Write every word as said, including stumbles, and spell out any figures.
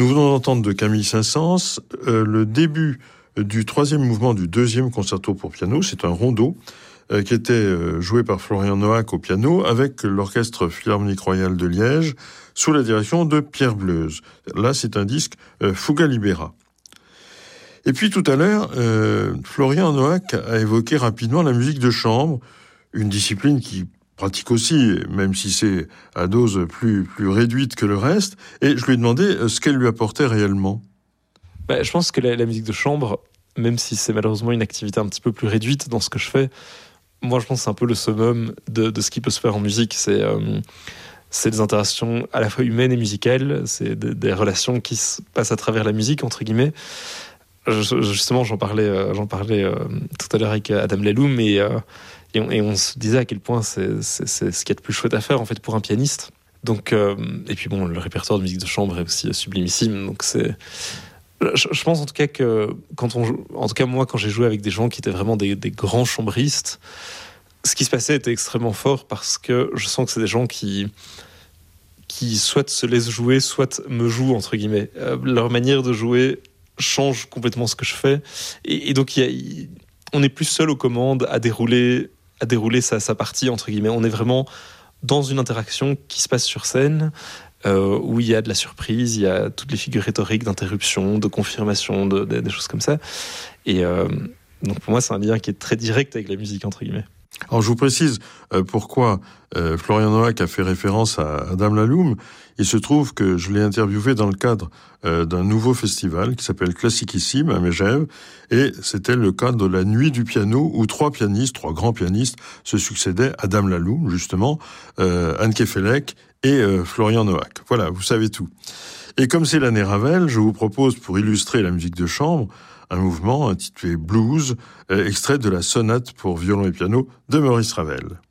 Nous venons d'entendre de Camille Saint-Saëns euh, le début du troisième mouvement du deuxième concerto pour piano. C'est un rondo euh, qui était euh, joué par Florian Noack au piano avec l'Orchestre Philharmonique Royal de Liège sous la direction de Pierre Bleuze. Là, c'est un disque euh, Fuga Libera. Et puis tout à l'heure, euh, Florian Noack a évoqué rapidement la musique de chambre, une discipline qui pratique aussi, même si c'est à dose plus, plus réduite que le reste. Et je lui ai demandé ce qu'elle lui apportait réellement. Bah, je pense que la, la musique de chambre, même si c'est malheureusement une activité un petit peu plus réduite dans ce que je fais, moi je pense que c'est un peu le summum de, de ce qui peut se faire en musique. C'est, euh, c'est des interactions à la fois humaines et musicales, c'est des, des relations qui se passent à travers la musique, entre guillemets. Je, justement, j'en parlais, euh, j'en parlais euh, tout à l'heure avec Adam Laloum, et, euh, et, on, et on se disait à quel point c'est, c'est, c'est ce qu'il y a de plus chouette à faire en fait pour un pianiste. Donc, euh, et puis bon, le répertoire de musique de chambre est aussi sublimissime. Donc c'est, je, je pense en tout cas que quand on, joue, en tout cas moi, quand j'ai joué avec des gens qui étaient vraiment des, des grands chambristes, ce qui se passait était extrêmement fort parce que je sens que c'est des gens qui qui soit se laissent jouer, soit me jouent entre guillemets. Euh, leur manière de jouer change complètement ce que je fais, et, et donc il y a, il, on n'est plus seul aux commandes à dérouler, à dérouler sa, sa partie entre guillemets. On est vraiment dans une interaction qui se passe sur scène, euh, où il y a de la surprise, il y a toutes les figures rhétoriques d'interruption, de confirmation, de, de, des choses comme ça. Et euh, donc pour moi c'est un lien qui est très direct avec la musique entre guillemets. Alors je vous précise euh, pourquoi euh, Florian Noack a fait référence à Adam Laloum. Il se trouve que je l'ai interviewé dans le cadre euh, d'un nouveau festival qui s'appelle Classicissime à Megève, et c'était le cadre de la Nuit du piano où trois pianistes, trois grands pianistes se succédaient, Adam Laloum justement, euh, Anne Kefelec et euh, Florian Noack. Voilà, vous savez tout. Et comme c'est l'année Ravel, je vous propose pour illustrer la musique de chambre un mouvement intitulé Blues, euh, extrait de la sonate pour violon et piano de Maurice Ravel.